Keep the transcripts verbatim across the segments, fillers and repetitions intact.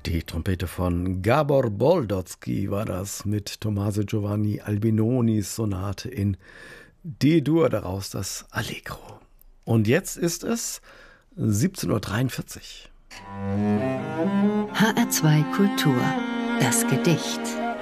Die Trompete von Gabor Boldotsky war das mit Tommaso Giovanni Albinonis Sonate in D-Dur, daraus das Allegro. Und jetzt ist es siebzehn Uhr dreiundvierzig. H R zwei Kultur, das Gedicht.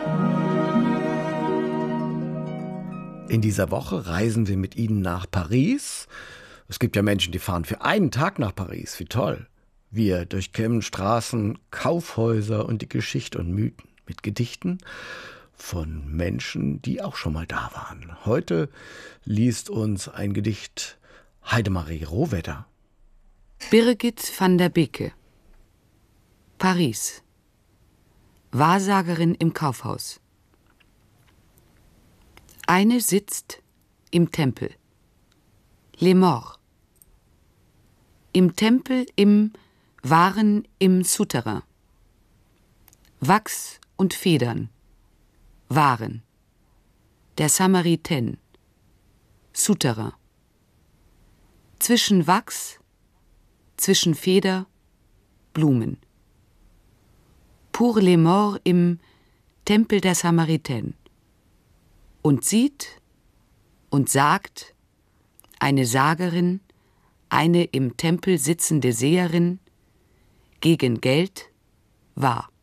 In dieser Woche reisen wir mit Ihnen nach Paris. Es gibt ja Menschen, die fahren für einen Tag nach Paris. Wie toll. Wir durchkämmen Straßen, Kaufhäuser und die Geschichte und Mythen mit Gedichten von Menschen, die auch schon mal da waren. Heute liest uns ein Gedicht Heidemarie Rohwedder. Birgit van der Beke. Paris. Wahrsagerin im Kaufhaus. Eine sitzt im Tempel. Les Morts. Im Tempel im Waren im Souterrain. Wachs und Federn. Waren. Der Samaritaine. Souterrain. Zwischen Wachs, zwischen Feder, Blumen. Pour les Morts im Tempel der Samaritaine. Und sieht und sagt eine Sagerin, eine im Tempel sitzende Seherin, gegen Geld wahr.